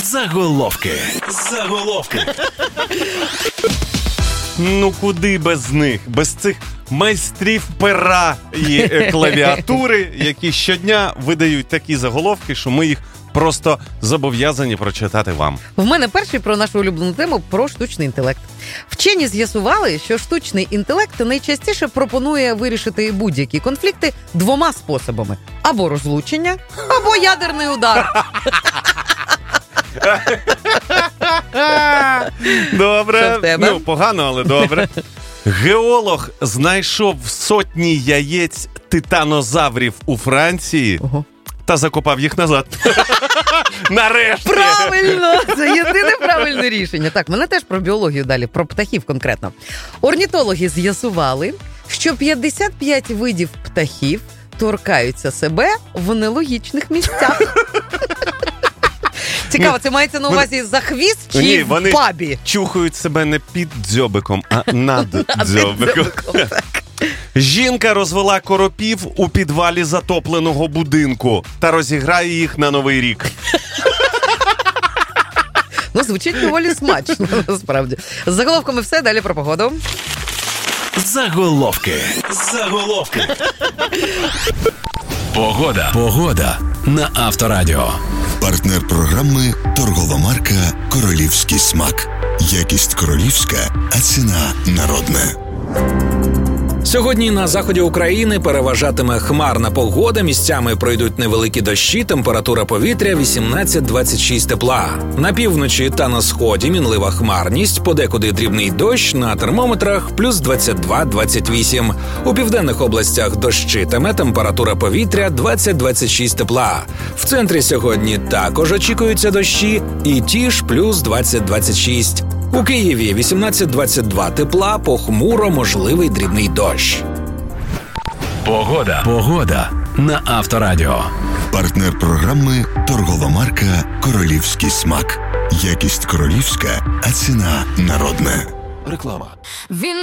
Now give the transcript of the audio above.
Заголовки. Ну куди без них? Без цих майстрів пера і клавіатури, які щодня видають такі заголовки, що ми їх просто зобов'язані прочитати вам. В мене перший про нашу улюблену тему – про штучний інтелект. Вчені з'ясували, що штучний інтелект найчастіше пропонує вирішити будь-які конфлікти двома способами. Або розлучення, або ядерний удар. Добре. тебе? Ну, погано, але добре. Геолог знайшов сотні яєць титанозаврів у Франції та закопав їх назад. Нарешті! Правильно! Це єдине правильне рішення. Так, мене теж про біологію далі, про птахів конкретно. Орнітологи з'ясували, що 55 видів птахів торкаються себе в нелогічних місцях. Цікаво, це мається на увазі за хвіст чи Ні, в вони пабі? чухають себе не під дзьобиком, а над дзьобиком. Жінка розвела коропів у підвалі затопленого будинку та розіграє їх на Новий рік. Ну, звучить доволі смачно, насправді. З заголовками все, далі про погоду. Заголовки. Погода на Авторадіо. Партнер програми торгова марка «Королівський смак». Якість королівська, а ціна народна. Сьогодні на заході України переважатиме хмарна погода, місцями пройдуть невеликі дощі, температура повітря 18-26 тепла. На півночі та на сході мінлива хмарність, подекуди дрібний дощ, на термометрах плюс 22-28. У південних областях дощитиме, температура повітря 20-26 тепла. В центрі сьогодні також очікуються дощі і ті ж плюс 20-26. У Києві 18-22 тепла, похмуро, можливий дрібний дощ. Погода на Авторадіо. Партнер програми торгова марка «Королівський смак». Якість королівська, а ціна народна. Реклама. Він